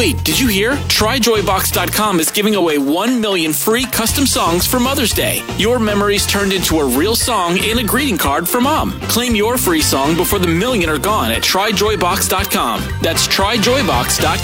Hey, did you hear? TryJoyBox.com is giving away 1 million free custom songs for Mother's Day. Your memories turned into a real song and a greeting card for Mom. Claim your free song before the million are gone at TryJoyBox.com. That's TryJoyBox.com.